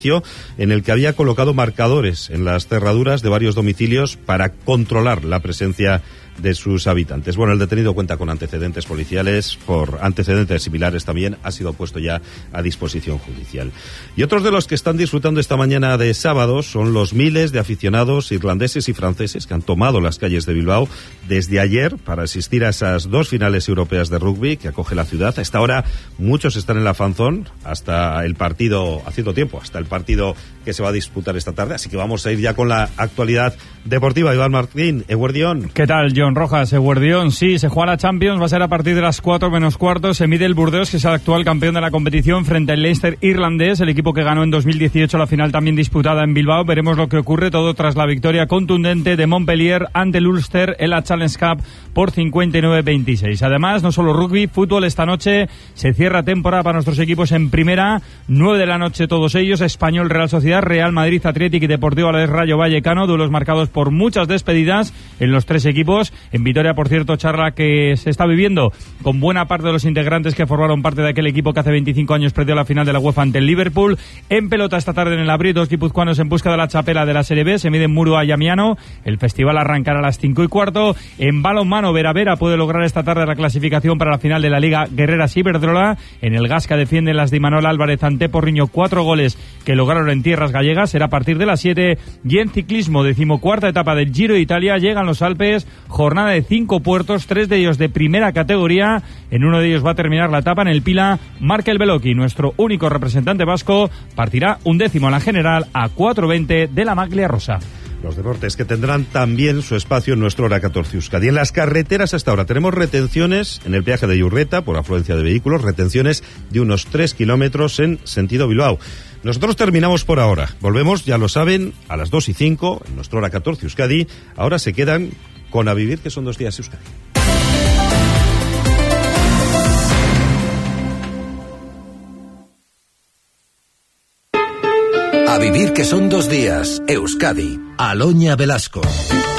en el que había colocado marcadores en las cerraduras de varios domicilios para controlar la presencia de sus habitantes. Bueno, el detenido cuenta con antecedentes policiales, por antecedentes similares también ha sido puesto ya a disposición judicial. Y otros de los que están disfrutando esta mañana de sábado son los miles de aficionados irlandeses y franceses que han tomado las calles de Bilbao desde ayer para asistir a esas dos finales europeas de rugby que acoge la ciudad. A esta hora muchos están en la fanzón hasta el partido, haciendo tiempo, hasta el partido que se va a disputar esta tarde, así que vamos a ir ya con la actualidad deportiva. Iván Martín, Eguerdión. ¿Qué tal, John Rojas? Eguerdión, sí, se juega la Champions, va a ser a partir de las 4 menos cuarto, se mide el Burdeos, que es el actual campeón de la competición, frente al Leicester irlandés, el equipo que ganó en 2018 la final también disputada en Bilbao. Veremos lo que ocurre, todo tras la victoria contundente de Montpellier ante el Ulster en la Challenge Cup por 59-26. Además, no solo rugby, fútbol esta noche, se cierra temporada para nuestros equipos en primera, 9 de la noche todos ellos, Español, Real Sociedad, Real Madrid, Athletic y Deportivo Alavés, Rayo Vallecano, duelos marcados por muchas despedidas en los tres equipos. En Vitoria, por cierto, charla que se está viviendo con buena parte de los integrantes que formaron parte de aquel equipo que hace 25 años perdió la final de la UEFA ante el Liverpool. En pelota esta tarde en el Abril, dos guipuzcoanos en busca de la chapela de la Serie B, se miden Murua y Amiano. El festival arrancará a las 5:15. En balonmano, Vera puede lograr esta tarde la clasificación para la final de la Liga Guerreras Iberdrola. En el Gasca defienden las de Imanol Álvarez ante Porriño, 4 goles que lograron en tierras gallegas, será a partir de las 7. Y en ciclismo, 14ª etapa del Giro de Italia, llegan los Alpes, jornada de 5 puertos, 3 de ellos de primera categoría. En uno de ellos va a terminar la etapa en el Pila Markel Beloki, nuestro único representante vasco, partirá 11º en la general a 4:20 de la Maglia Rosa. Los deportes que tendrán también su espacio en nuestro Hora 14 Euskadi. En las carreteras hasta ahora tenemos retenciones en el peaje de Iurreta por afluencia de vehículos, retenciones de unos 3 kilómetros en sentido Bilbao. Nosotros terminamos por ahora. Volvemos, ya lo saben, a las 2:05 en nuestro Hora 14 Euskadi. Ahora se quedan con A Vivir, que son 2 días Euskadi. A Vivir, que son 2 días Euskadi. Aloña Velasco.